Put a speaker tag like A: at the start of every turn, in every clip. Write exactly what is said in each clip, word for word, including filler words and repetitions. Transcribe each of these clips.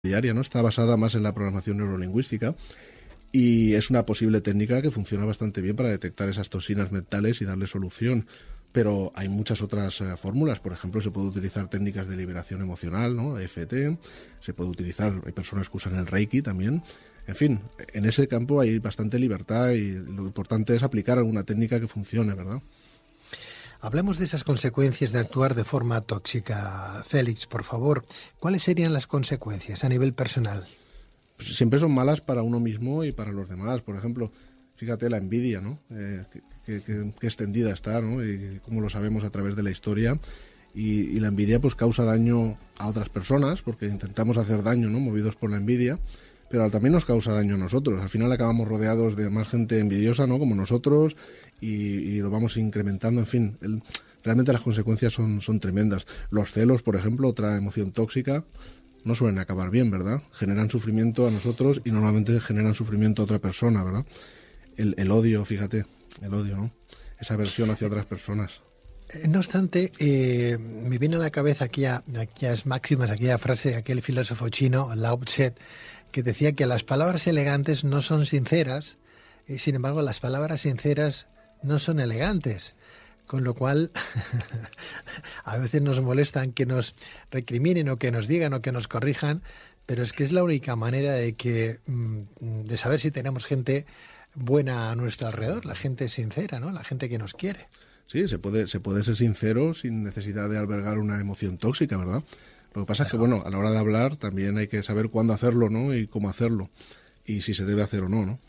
A: diaria, ¿no? Está basada más en la programación neurolingüística y es una posible técnica que funciona bastante bien para detectar esas toxinas mentales y darle solución. Pero hay muchas otras eh, fórmulas. Por ejemplo, se puede utilizar técnicas de liberación emocional, ¿no? E F T, se puede utilizar, hay personas que usan el Reiki también. En fin, en ese campo hay bastante libertad y lo importante es aplicar alguna técnica que funcione, ¿verdad?
B: Hablemos de esas consecuencias de actuar de forma tóxica. Félix, por favor, ¿cuáles serían las consecuencias a nivel personal?
A: Pues siempre son malas para uno mismo y para los demás. Por ejemplo, fíjate la envidia, ¿no? Eh, que, que, que extendida está, ¿no? Y como lo sabemos a través de la historia. Y, y la envidia pues causa daño a otras personas porque intentamos hacer daño, ¿no? Movidos por la envidia. Pero también nos causa daño a nosotros. Al final acabamos rodeados de más gente envidiosa, ¿no? Como nosotros, y, y lo vamos incrementando. En fin, el, realmente las consecuencias son, son tremendas. Los celos, por ejemplo, otra emoción tóxica, no suelen acabar bien, ¿verdad? Generan sufrimiento a nosotros y normalmente generan sufrimiento a otra persona, ¿verdad? El, el odio, fíjate, el odio, ¿no? Esa aversión hacia otras personas.
B: No obstante, eh, me viene a la cabeza aquella, aquellas máximas, aquella frase de aquel filósofo chino, Lao Tse, que decía que las palabras elegantes no son sinceras, y sin embargo las palabras sinceras no son elegantes. Con lo cual, a veces nos molestan que nos recriminen o que nos digan o que nos corrijan, pero es que es la única manera de que de saber si tenemos gente buena a nuestro alrededor, la gente sincera, ¿no? La gente que nos quiere.
A: Sí, se puede, se puede ser sincero sin necesidad de albergar una emoción tóxica, ¿verdad? Lo que pasa es que, bueno, a la hora de hablar también hay que saber cuándo hacerlo, ¿no? Y cómo hacerlo. Y si se debe hacer o no, ¿no?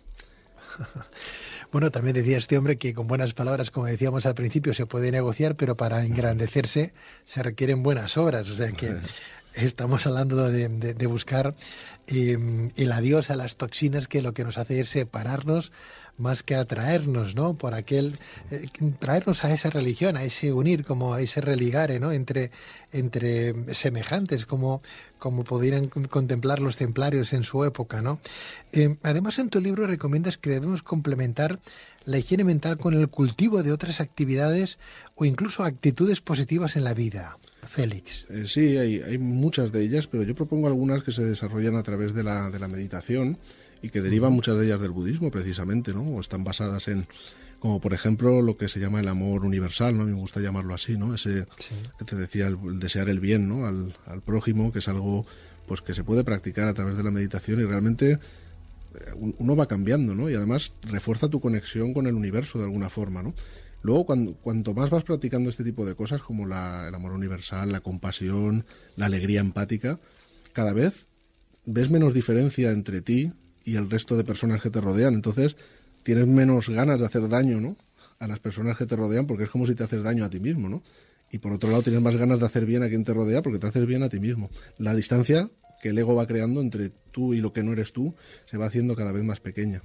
B: Bueno, también decía este hombre que con buenas palabras, como decíamos al principio, se puede negociar, pero para engrandecerse se requieren buenas obras. O sea que estamos hablando de, de, de buscar eh, el adiós a las toxinas, que lo que nos hace es separarnos más que atraernos, ¿no? Por aquel, eh, traernos a esa religión, a ese unir, como a ese religare, ¿no? Entre, entre semejantes, como, como pudieran contemplar los templarios en su época, ¿no? Eh, además, en tu libro recomiendas que debemos complementar la higiene mental con el cultivo de otras actividades o incluso actitudes positivas en la vida. Félix.
A: Eh, sí, hay, hay muchas de ellas, pero yo propongo algunas que se desarrollan a través de la, de la meditación y que derivan uh-huh. muchas de ellas del budismo, precisamente, ¿no? O están basadas en, como por ejemplo, lo que se llama el amor universal, ¿no? Me gusta llamarlo así, ¿no? Ese sí. que te decía, el, el desear el bien, ¿no? Al, al prójimo, que es algo pues que se puede practicar a través de la meditación y realmente uno va cambiando, ¿no? Y además refuerza tu conexión con el universo de alguna forma, ¿no? Luego, cuando, cuanto más vas practicando este tipo de cosas, como la, el amor universal, la compasión, la alegría empática, cada vez ves menos diferencia entre ti y el resto de personas que te rodean. Entonces, tienes menos ganas de hacer daño, ¿no? A las personas que te rodean, porque es como si te haces daño a ti mismo, ¿no? Y por otro lado, tienes más ganas de hacer bien a quien te rodea porque te haces bien a ti mismo. La distancia que el ego va creando entre tú y lo que no eres tú se va haciendo cada vez más pequeña.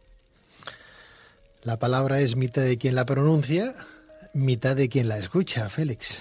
B: La palabra es mitad de quien la pronuncia, mitad de quien la escucha, Félix.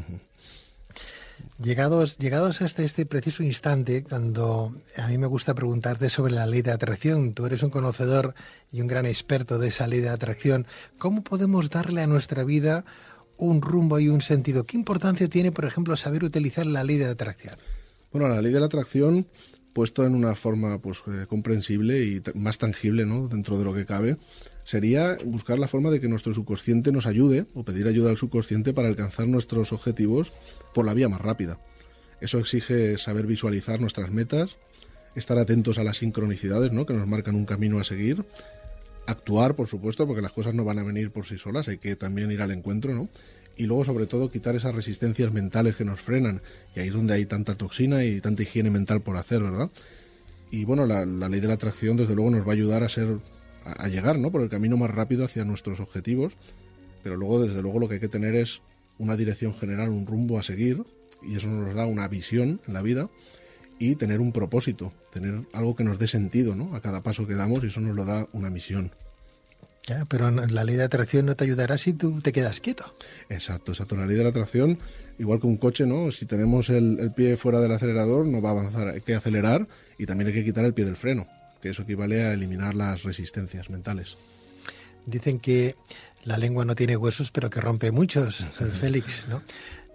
B: Llegados, llegados hasta este preciso instante, cuando a mí me gusta preguntarte sobre la ley de atracción, tú eres un conocedor y un gran experto de esa ley de atracción, ¿cómo podemos darle a nuestra vida un rumbo y un sentido? ¿Qué importancia tiene, por ejemplo, saber utilizar la ley de atracción?
A: Bueno, la ley de la atracción, puesto en una forma pues eh, comprensible y t- más tangible, ¿no? Dentro de lo que cabe, sería buscar la forma de que nuestro subconsciente nos ayude o pedir ayuda al subconsciente para alcanzar nuestros objetivos por la vía más rápida. Eso exige saber visualizar nuestras metas, estar atentos a las sincronicidades, ¿no? Que nos marcan un camino a seguir, actuar, por supuesto, porque las cosas no van a venir por sí solas, hay que también ir al encuentro, ¿no? Y luego, sobre todo, quitar esas resistencias mentales que nos frenan, y ahí es donde hay tanta toxina y tanta higiene mental por hacer, ¿verdad? Y bueno, la, la ley de la atracción, desde luego, nos va a ayudar a ser a llegar, ¿no? Por el camino más rápido hacia nuestros objetivos, pero luego, desde luego, lo que hay que tener es una dirección general, un rumbo a seguir, y eso nos da una visión en la vida, y tener un propósito, tener algo que nos dé sentido, ¿no? A cada paso que damos, y eso nos lo da una misión.
B: Ya, pero la ley de atracción no te ayudará si tú te quedas quieto.
A: Exacto, exacto. La ley de la atracción, igual que un coche, ¿no? Si tenemos el, el pie fuera del acelerador, no va a avanzar, hay que acelerar, y también hay que quitar el pie del freno, que eso equivale a eliminar las resistencias mentales.
B: Dicen que la lengua no tiene huesos, pero que rompe muchos, Félix, ¿no?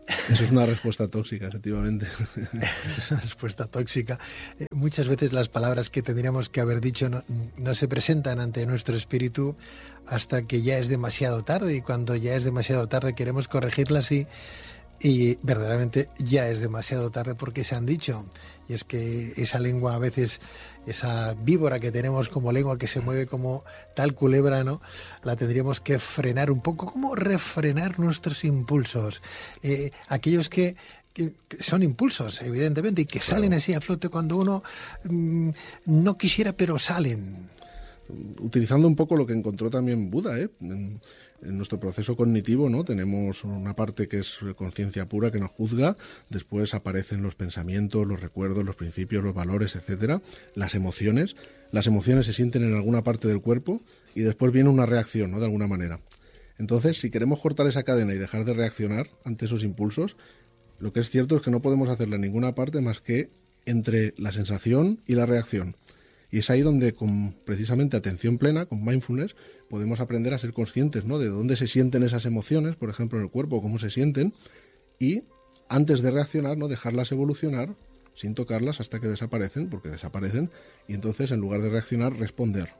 A: Eso es una respuesta tóxica, efectivamente.
B: Es una respuesta tóxica. Eh, muchas veces las palabras que tendríamos que haber dicho no, no se presentan ante nuestro espíritu hasta que ya es demasiado tarde, y cuando ya es demasiado tarde queremos corregirlas y, y verdaderamente ya es demasiado tarde porque se han dicho. Y es que esa lengua a veces, esa víbora que tenemos como lengua que se mueve como tal culebra, ¿no? La tendríamos que frenar un poco, como refrenar nuestros impulsos. Eh, aquellos que, que, que son impulsos, evidentemente, y que claro, salen así a flote cuando uno mmm, no quisiera, pero salen.
A: Utilizando un poco lo que encontró también Buda, ¿eh? En, en nuestro proceso cognitivo, ¿no? Tenemos una parte que es conciencia pura, que nos juzga, después aparecen los pensamientos, los recuerdos, los principios, los valores, etcétera, las emociones. Las emociones se sienten en alguna parte del cuerpo y después viene una reacción, ¿no? De alguna manera. Entonces, si queremos cortar esa cadena y dejar de reaccionar ante esos impulsos, lo que es cierto es que no podemos hacerla en ninguna parte más que entre la sensación y la reacción. Y es ahí donde, con precisamente atención plena, con mindfulness, podemos aprender a ser conscientes, ¿no? De dónde se sienten esas emociones, por ejemplo, en el cuerpo, cómo se sienten, y antes de reaccionar, ¿no? Dejarlas evolucionar sin tocarlas hasta que desaparecen, porque desaparecen, y entonces, en lugar de reaccionar, responder.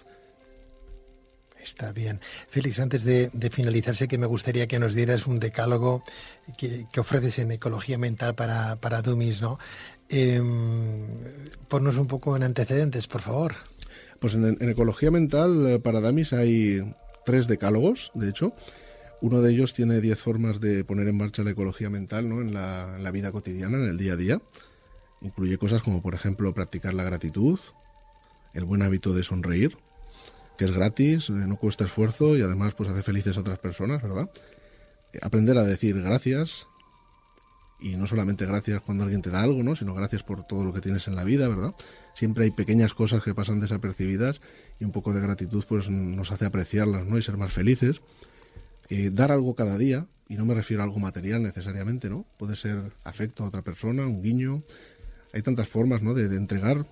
B: Está bien. Félix, antes de, de finalizar, sé que me gustaría que nos dieras un decálogo que, que ofreces en Ecología Mental para, para Dummies, ¿no? Eh, ponnos un poco en antecedentes, por favor.
A: Pues en, en Ecología Mental para Dummies hay tres decálogos, de hecho. Uno de ellos tiene diez formas de poner en marcha la ecología mental, ¿no? en, la, en la vida cotidiana, en el día a día. Incluye cosas como, por ejemplo, practicar la gratitud, el buen hábito de sonreír, que es gratis, no cuesta esfuerzo y además pues hace felices a otras personas, ¿verdad? Aprender a decir gracias, y no solamente gracias cuando alguien te da algo, ¿no? Sino gracias por todo lo que tienes en la vida, ¿verdad? Siempre hay pequeñas cosas que pasan desapercibidas y un poco de gratitud pues nos hace apreciarlas, ¿no? Y ser más felices. Eh, dar algo cada día, y no me refiero a algo material necesariamente, ¿no? Puede ser afecto a otra persona, un guiño. Hay tantas formas, ¿no? de, de entregar.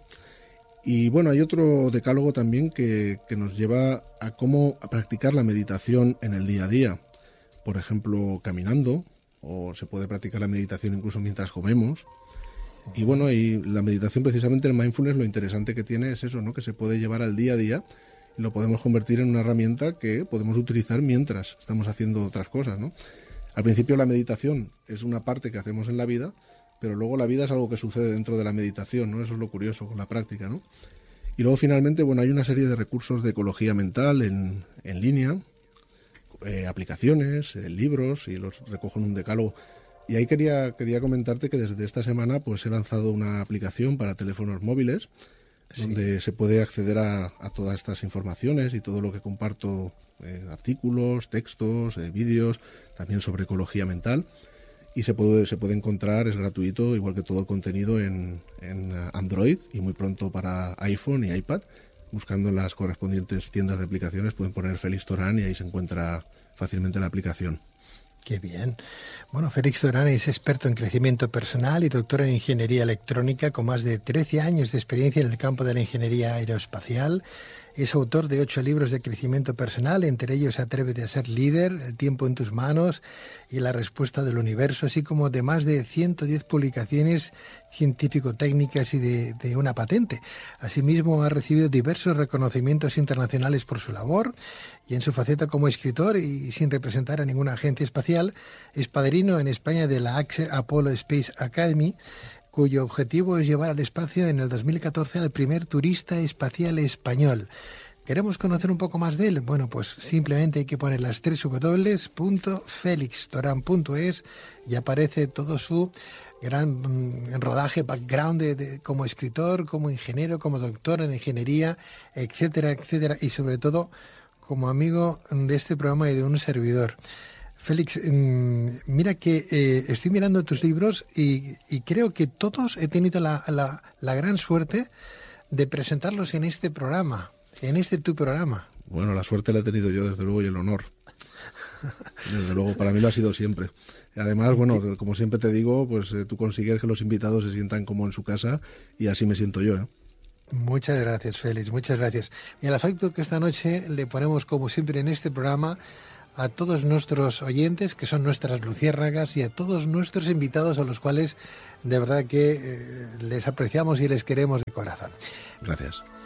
A: Y bueno, hay otro decálogo también que, que nos lleva a cómo a practicar la meditación en el día a día. Por ejemplo, caminando, o se puede practicar la meditación incluso mientras comemos. Y bueno, y la meditación, precisamente el mindfulness, lo interesante que tiene es eso, ¿no? Que se puede llevar al día a día y lo podemos convertir en una herramienta que podemos utilizar mientras estamos haciendo otras cosas, ¿no? Al principio la meditación es una parte que hacemos en la vida, pero luego la vida es algo que sucede dentro de la meditación, ¿no? Eso es lo curioso con la práctica, ¿no? Y luego finalmente, bueno, hay una serie de recursos de ecología mental en, en línea, eh, aplicaciones, eh, libros, y los recojo en un decálogo. Y ahí quería, quería comentarte que desde esta semana pues he lanzado una aplicación para teléfonos móviles, sí, donde se puede acceder a, a todas estas informaciones y todo lo que comparto, eh, artículos, textos, eh, vídeos, también sobre ecología mental. Y se puede, se puede encontrar, es gratuito, igual que todo el contenido en, en Android y muy pronto para iPhone y iPad. Buscando en las correspondientes tiendas de aplicaciones pueden poner Félix Torán y ahí se encuentra fácilmente la aplicación.
B: Qué bien. Bueno, Félix Torán es experto en crecimiento personal y doctor en ingeniería electrónica con más de trece años de experiencia en el campo de la ingeniería aeroespacial. Es autor de ocho libros de crecimiento personal, entre ellos Atrévete a ser líder, El tiempo en tus manos y La respuesta del universo, así como de más de ciento diez publicaciones científico-técnicas y de, de una patente. Asimismo, ha recibido diversos reconocimientos internacionales por su labor y en su faceta como escritor y sin representar a ninguna agencia espacial, es padrino en España de la A X E Apollo Space Academy, cuyo objetivo es llevar al espacio en el dos mil catorce al primer turista espacial español. ¿Queremos conocer un poco más de él? Bueno, pues simplemente hay que poner las tres w punto felix torán punto es y aparece todo su gran mm, rodaje, background de, de, como escritor, como ingeniero, como doctor en ingeniería, etcétera, etcétera, y sobre todo como amigo de este programa y de un servidor. Félix, mira que eh, estoy mirando tus libros y, y creo que todos he tenido la, la, la gran suerte de presentarlos en este programa, en este tu programa.
A: Bueno, la suerte la he tenido yo, desde luego, y el honor. Desde luego, para mí lo ha sido siempre. Además, bueno, como siempre te digo, pues eh, tú consigues que los invitados se sientan como en su casa y así me siento yo, ¿eh?
B: Muchas gracias, Félix, muchas gracias. Y el afecto que esta noche le ponemos, como siempre en este programa, a todos nuestros oyentes, que son nuestras luciérnagas, y a todos nuestros invitados, a los cuales de verdad que eh, les apreciamos y les queremos de corazón.
A: Gracias.